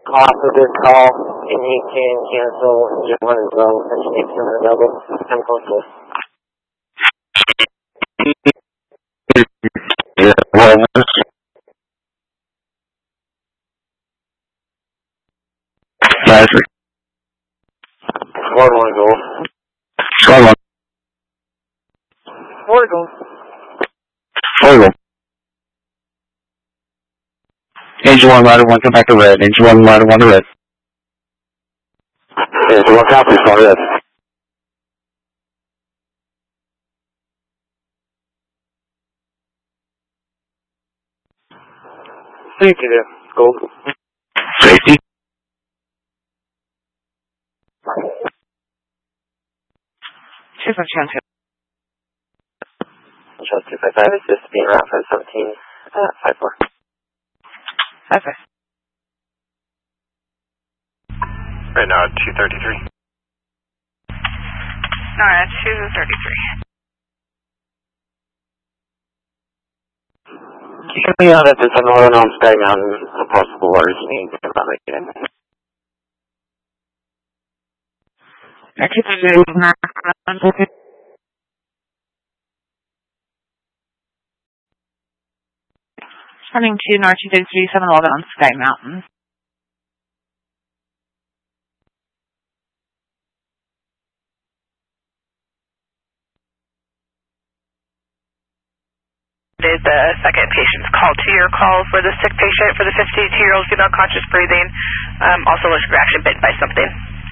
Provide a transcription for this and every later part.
off of this call, and he can cancel just one as well, since it's available. I'm close to it. Yeah, well, Squad 1 goal. Squad 1. 4 goals. 4 goal. Angel 1, ladder 1, come back to red. Angel 1, ladder 1 to red. Angel 1, copy, small red. Safety there, gold. Safety. Choose a chance. Trust 255 is just being route for 17, 54. 55. Right now, 233. Alright, choose a 33. Keep me on if there's a northern on Sky Mountain, a possible waters need to come out again. Running to North 233, 711 on Sky Mountain. Did the second patient's call to your call for the sick patient for the 52-year-old female conscious breathing, also looks reaction bitten by something.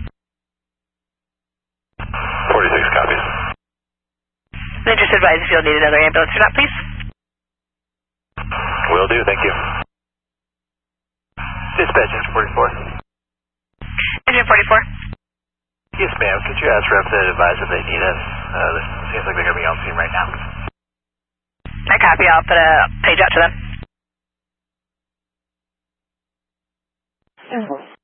46 copies. Then just advise if you'll need another ambulance or not, please. Will do, thank you. Dispatch engine 44. Engine 44. Yes, ma'am. Could you ask reps to advise if they need us? It seems like they're going to be on scene right now. I copy. I'll put a page out to them.